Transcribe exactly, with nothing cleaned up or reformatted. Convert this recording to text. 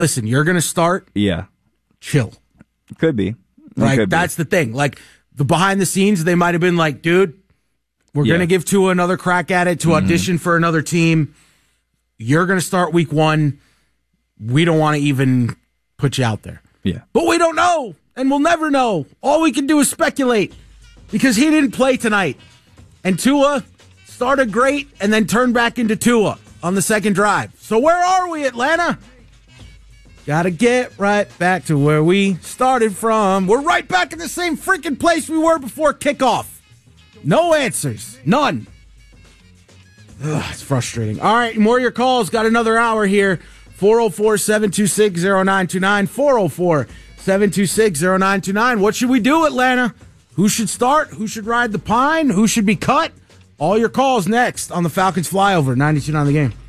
listen, you're going to start. Yeah. Chill. Could be. It Like, could be. that's the thing. Like, the behind the scenes, they might have been like, dude, we're Yeah. going to give Tua another crack at it to Mm-hmm. audition for another team. You're going to start week one. We don't want to even put you out there. Yeah. But we don't know, and we'll never know. All we can do is speculate because he didn't play tonight. And Tua started great and then turned back into Tua on the second drive. So where are we, Atlanta? Got to get right back to where we started from. We're right back in the same freaking place we were before kickoff. No answers. None. Ugh, it's frustrating. All right, more of your calls. Got another hour here. four oh four, seven two six, oh nine two nine. four oh four, seven two six, oh nine two nine. What should we do, Atlanta? Who should start? Who should ride the pine? Who should be cut? All your calls next on the Falcons Flyover. ninety-two point nine The Game.